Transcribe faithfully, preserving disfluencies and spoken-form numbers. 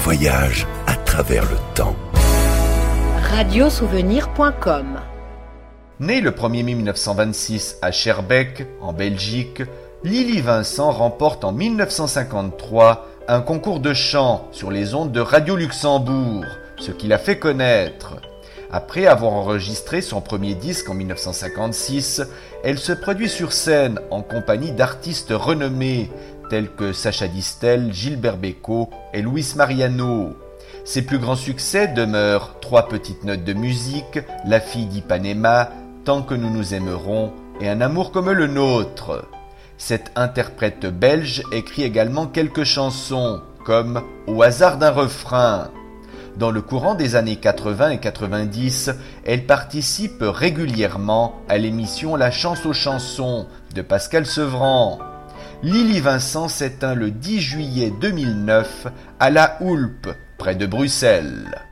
voyage à travers le temps. radio souvenir point com. Née le premier mai mille neuf cent vingt-six à Schaerbeek, en Belgique, Lily Vincent remporte en mille neuf cent cinquante-trois un concours de chant sur les ondes de Radio Luxembourg, ce qui l'a fait connaître. Après avoir enregistré son premier disque en mille neuf cent cinquante-six, elle se produit sur scène en compagnie d'artistes renommés tels que Sacha Distel, Gilbert Bécaud et Luis Mariano. Ses plus grands succès demeurent Trois petites notes de musique, La fille d'Ipanema, Tant que nous nous aimerons et Un amour comme le nôtre. Cette interprète belge écrit également quelques chansons, comme Au hasard d'un refrain. Dans le courant des années quatre-vingts et quatre-vingt-dix, elle participe régulièrement à l'émission La chance aux chansons de Pascal Sevran. Lily Vincent s'éteint le dix juillet deux mille neuf à La Hulpe, près de Bruxelles.